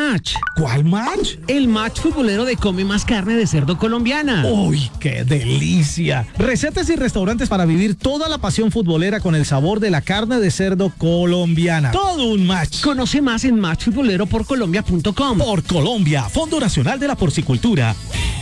Match. ¿Cuál match? El match futbolero de Come Más Carne de Cerdo colombiana. ¡Uy, qué delicia! Recetas y restaurantes para vivir toda la pasión futbolera con el sabor de la carne de cerdo colombiana. Todo un match. Conoce más en matchfutboleroporcolombia.com. Por Colombia, Fondo Nacional de la Porcicultura.